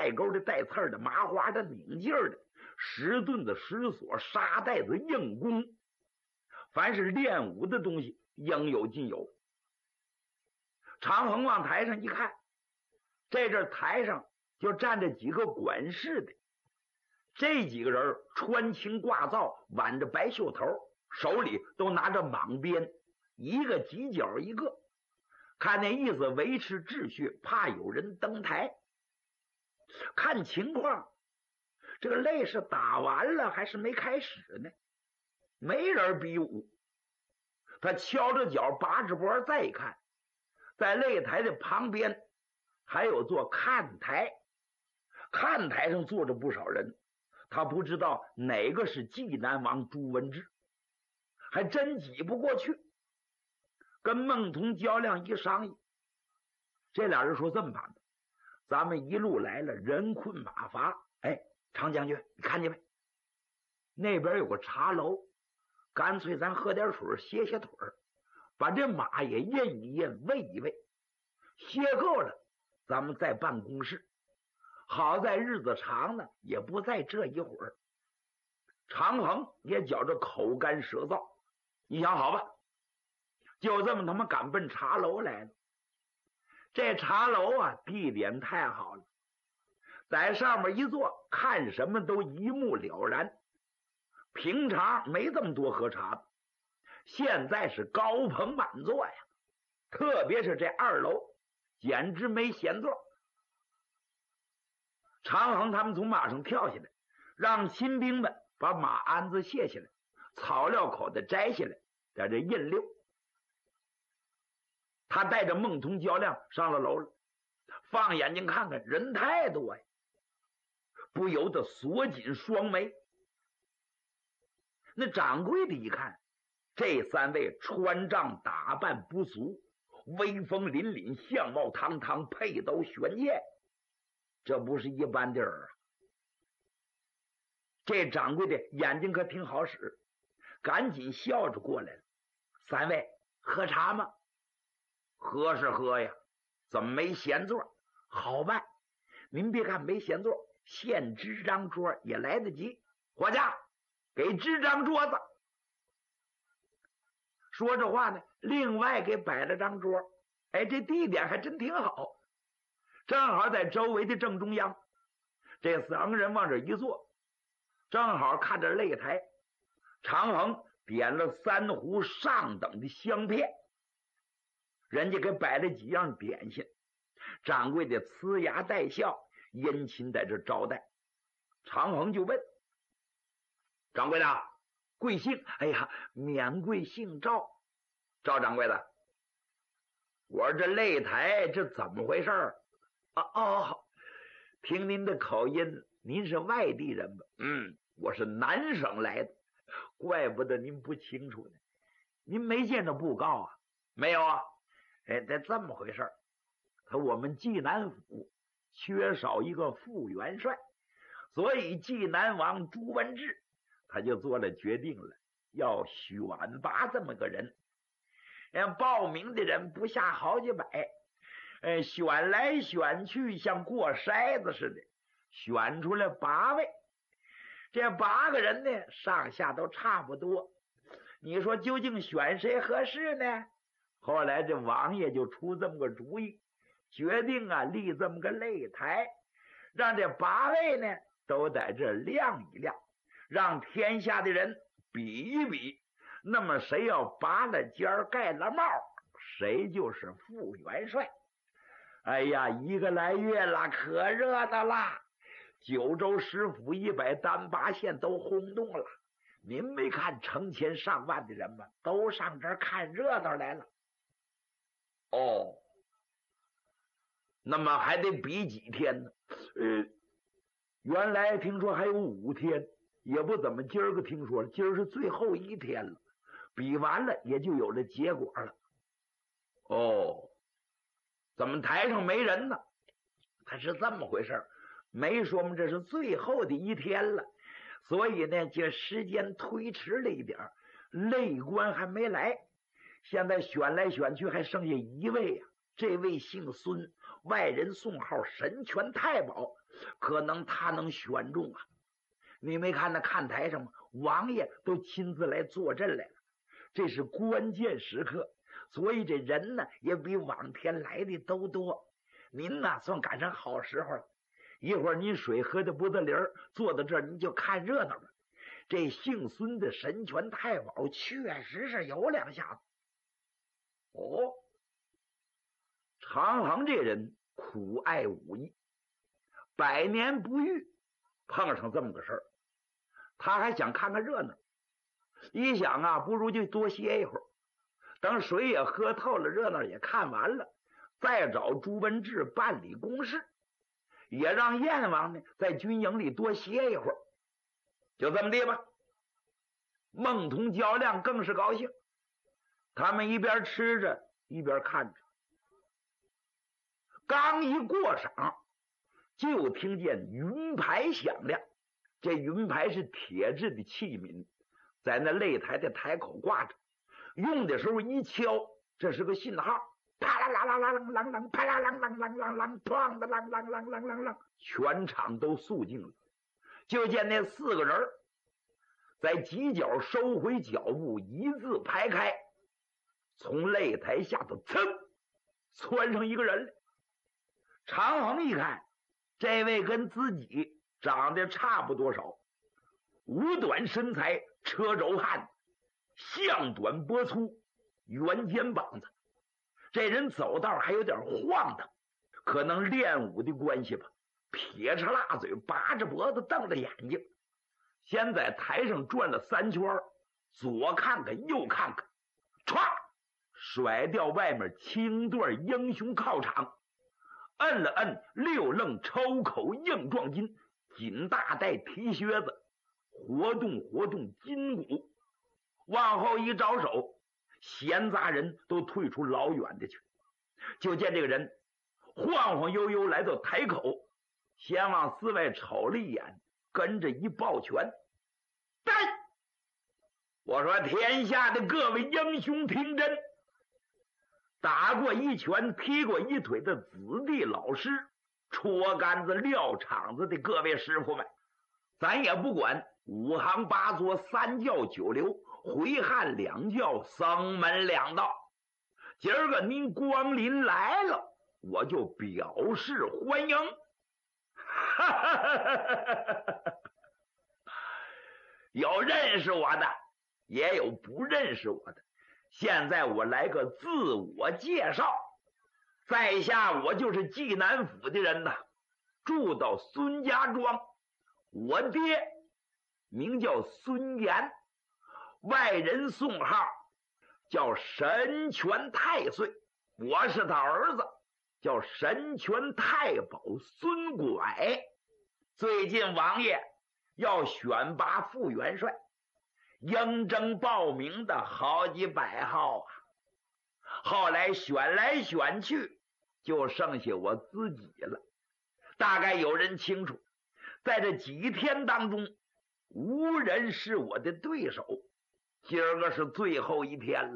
带钩的、带刺的、麻花的、拧劲儿的，石盾子、石锁、沙袋子、硬弓，凡是练武的东西应有尽有。长衡往台上一看，这阵台上就站着几个管事的，这几个人穿青挂皂，挽着白袖头，手里都拿着蟒鞭，一个犄角一个，看那意思维持秩序，怕有人登台。看情况，这个擂是打完了还是没开始呢？没人比武。他敲着脚，拔着脖，再一看，在擂台的旁边还有座看台，看台上坐着不少人。他不知道哪个是济南王朱文志，还真挤不过去。跟孟通、焦亮一商议，这俩人说这么办吧，咱们一路来了，人困马乏，常将军你看见没？那边有个茶楼，干脆咱喝点水歇歇腿儿，把这马也印一印，喂一喂，歇够了咱们再办公事。好在日子长呢，也不在这一会儿。长衡也觉着口干舌燥，你想好吧，就这么他妈赶奔茶楼来了。这茶楼啊，地点太好了，在上面一坐，看什么都一目了然。平常没这么多喝茶的，现在是高朋满座呀，特别是这二楼，简直没闲座。长衡他们从马上跳下来，让新兵们把马鞍子卸下来，草料口袋摘下来，在这印溜。他带着孟通、焦亮上了楼了，放眼睛看看，人太多呀，不由得锁紧双眉。那掌柜的一看，这三位穿帐打扮不俗，威风凛凛，相貌堂堂，佩刀悬剑，这不是一般地儿啊。这掌柜的眼睛可挺好使，赶紧笑着过来了。三位喝茶吗？喝是喝呀，怎么没闲座？好办，您别看没闲座，现支张桌也来得及。伙家，给支张桌子。说这话呢，另外给摆了张桌。这地点还真挺好，正好在周围的正中央。这三个人往这一坐，正好看着擂台。长衡点了3壶上等的香片，人家给摆了几样点心，掌柜的呲牙带笑，殷勤在这招待。长衡就问掌柜的贵姓？免贵姓赵。赵掌柜的，我说这擂台这怎么回事听您的口音，您是外地人吧？我是南省来的，怪不得您不清楚呢。您没见着布告啊？没有啊。这么回事，我们济南府缺少一个副元帅，所以济南王朱文志他就做了决定了，要选拔这么个人。报名的人不下好几百，选来选去像过筛子似的，选出来8位。这8个人呢，上下都差不多，你说究竟选谁合适呢？后来这王爷就出这么个主意，决定立这么个擂台，让这8位呢都在这亮一亮，让天下的人比一比，那么谁要拔了尖儿盖了帽，谁就是副元帅。一个来月了，可热闹啦！九州10府100单8县都轰动了。您没看成千上万的人吗？都上这儿看热闹来了。那么还得比几天呢？原来听说还有5天，也不怎么，今儿个听说了，今儿是最后1天了，比完了也就有了结果了。怎么台上没人呢？他是这么回事，没说吗？这是最后的1天了，所以呢，这时间推迟了一点，擂官还没来。现在选来选去还剩下1位这位姓孙，外人送号神权太保， 可能他能选中啊。你没看那看台上吗？王爷都亲自来坐镇来了，这是关键时刻，所以这人呢也比往天来的都多。您呢算赶上好时候了，一会儿您水喝的不得灵，坐到这儿您就看热闹了。这姓孙的神权太保确实是有两下子。哦，常衡这人苦爱武艺，百年不遇，碰上这么个事儿，他还想看看热闹。一想啊，不如就多歇一会儿，等水也喝透了，热闹也看完了，再找朱文志办理公事，也让燕王呢在军营里多歇一会儿。就这么地吧。孟同、焦亮更是高兴，他们一边吃着一边看着。刚一过晌，就听见云牌响亮。这云牌是铁制的器皿，在那擂台的台口挂着，用的时候一敲，这是个信号，啪啦啦啦啦啷啷啷，啪啦啷啷啷啷啷，砰的啷啷啷啷啷啷，全场都肃静了。就见那4个人在犄角收回脚步，一字排开，从擂台下头噌窜上一个人来。常衡一看，这位跟自己长得差不多少，五短身材，车轴汉，项短脖粗，圆肩膀子。这人走道还有点晃荡，可能练武的关系吧，撇着辣嘴，拔着脖子，瞪着眼睛，先在台上转了3圈，左看看右看看，歘，甩掉外面青缎英雄靠场，摁了摁6楞抽口硬壮筋，紧大带提靴子，活动活动筋骨，往后一招手，闲杂人都退出老远的去。就见这个人晃晃悠悠来到台口，先往4外瞅了一眼，跟着一抱拳，带我说天下的各位英雄听真，打过一拳踢过一腿的子弟老师，戳杆子撂场子的各位师傅们，咱也不管5行8作3教9流回汉2教僧门2道，今儿个您光临来了，我就表示欢迎。有认识我的，也有不认识我的。现在我来个自我介绍，在下我就是济南府的人呐，住到孙家庄，我爹名叫孙岩，外人送号叫神权太岁，我是他儿子，叫神权太保孙拐。最近王爷要选拔副元帅，应征报名的好几百号啊，后来选来选去就剩下我自己了。大概有人清楚，在这几天当中无人是我的对手，今儿个是最后一天了。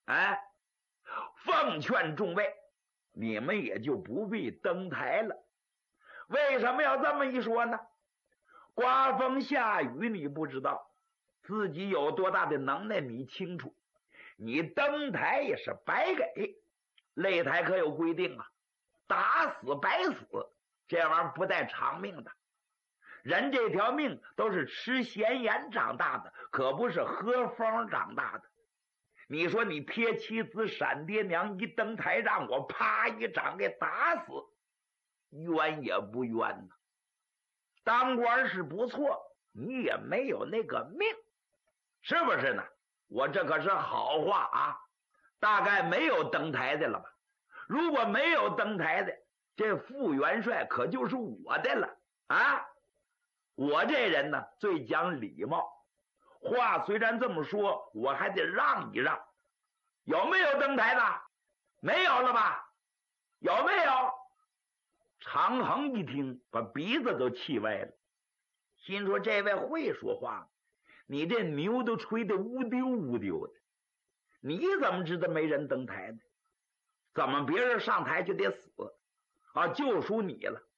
奉劝众位，你们也就不必登台了。为什么要这么一说呢？刮风下雨你不知道，自己有多大的能耐你清楚，你登台也是白给。擂台可有规定啊，打死白死，这玩意儿不带偿命的。人这条命都是吃咸盐长大的，可不是喝风长大的。你说你贴妻子闪爹娘一登台，让我啪一掌给打死，冤也不冤呢。当官是不错，你也没有那个命，是不是呢？我这可是好话啊，大概没有登台的了吧？如果没有登台的，这副元帅可就是我的了啊！我这人呢最讲礼貌，话虽然这么说，我还得让一让。有没有登台的？没有了吧？有没有？常衡一听，把鼻子都气歪了，心说这位会说话，你这牛都吹得乌丢乌丢的，你怎么知道没人登台呢？怎么别人上台就得死啊？就属你了，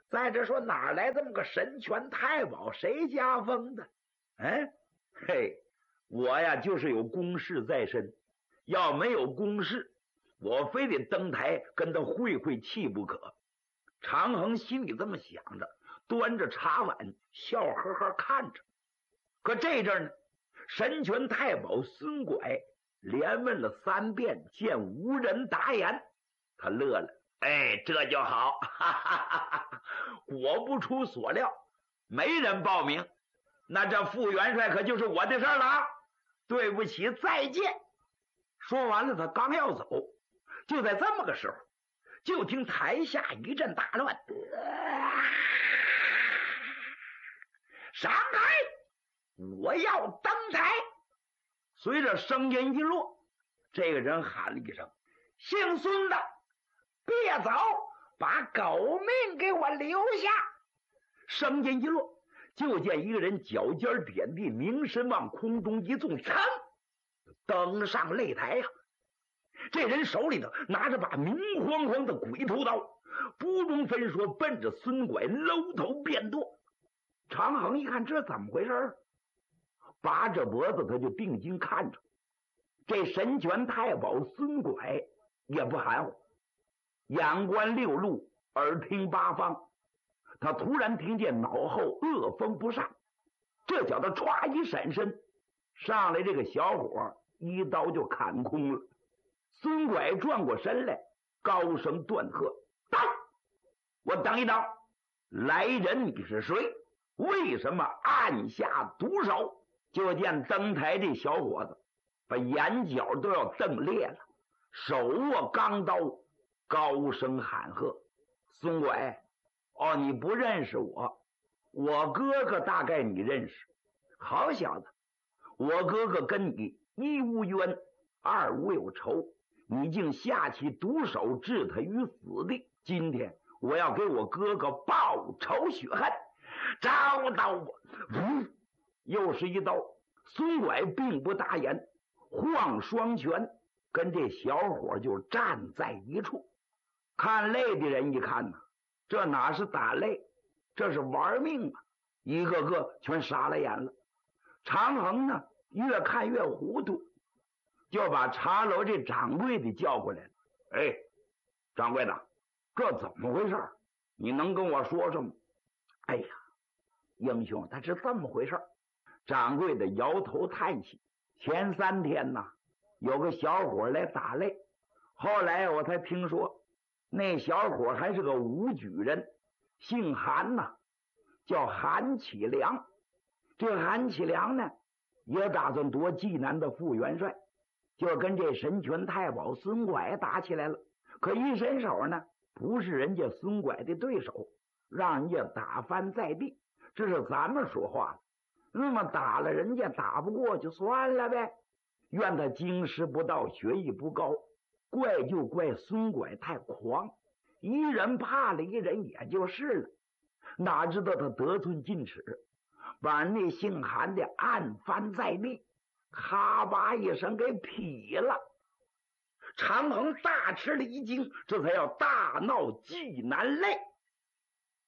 再者说，哪来这么个神权太保？谁加封的？嘿，我呀就是有公事在身，要没有公事，我非得登台跟他会会气不可。长衡心里这么想着，端着茶碗笑呵呵看着。可这阵呢，神权太保孙拐连问了3遍，见无人答言，他乐了。这就好，哈哈哈哈！果不出所料，没人报名，那这副元帅可就是我的事了啊！对不起，再见。说完了，他刚要走，就在这么个时候，就听台下一阵大乱，上台！我要登台。随着声音一落，这个人喊了一声：“姓孙的，别走，把狗命给我留下！”声音一落，就见一个人脚尖点地，凝神往空中一纵，噌，登上擂台呀！这人手里头拿着把明晃晃的鬼头刀，不容分说，奔着孙拐搂头便剁。长衡一看，这怎么回事？拔着脖子，他就定睛看着这神权太保孙拐，也不含糊，眼观六路，耳听八方。他突然听见脑后恶风不善，这叫他歘一闪身，上来这个小伙一刀就砍空了。孙拐转过身来，高声断喝：“到！我等一等，来人你是谁？为什么按下毒手？”就见登台这小伙子把眼角都要瞪裂了，手握钢刀，高声喊喝：“孙拐，你不认识我？我哥哥大概你认识。好小子，我哥哥跟你一无冤，二无有仇，你竟下起毒手置他于死地。今天我要给我哥哥报仇雪恨，找到我！”又是一刀。孙拐并不答言，晃双拳跟这小伙就站在一处。看擂的人一看呢，这哪是打擂，这是玩命啊！一个个全傻了眼了。长衡呢，越看越糊涂，就把茶楼这掌柜的叫过来了。掌柜的，这怎么回事？你能跟我说说吗？哎呀，英雄，他是这么回事。掌柜的摇头叹息，前3天呢，有个小伙来打擂，后来我才听说，那小伙还是个武举人，姓韩呐，叫韩启良。这韩启良呢，也打算夺济南的副元帅，就跟这神权太保孙拐打起来了。可一伸手呢，不是人家孙拐的对手，让人家打翻在地。这是咱们说话了。那么打了人家打不过就算了呗，怨他经师不到，学艺不高，怪就怪孙拐太狂，一人怕了一人也就是了。哪知道他得寸进尺，把那姓韩的按翻在地，咔吧一声给劈了。长衡大吃了一惊，这才要大闹济南擂。